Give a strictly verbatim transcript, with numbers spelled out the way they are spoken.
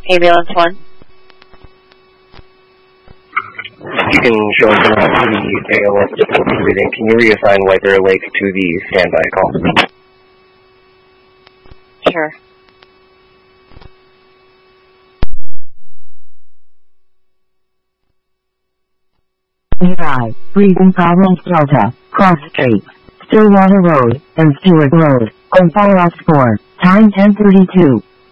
Ambulance one. You can show us the A L S difficulty reading. Can you reassign White Bear Lake to the standby call? Sure. Nearby, breathing problems Delta, Cross Street, Stillwater Road, and Stewart Road, on Fire Four, time ten thirty-two.